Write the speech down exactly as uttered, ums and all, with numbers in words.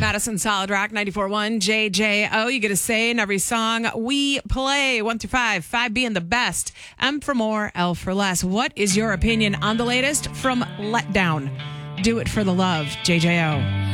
Madison Solid Rock ninety-four point one J J O. You get a say in every song we play. One through five. Five being the best. M for more, L for less. What is your opinion on the latest from Letdown? Do it for the love. J J O.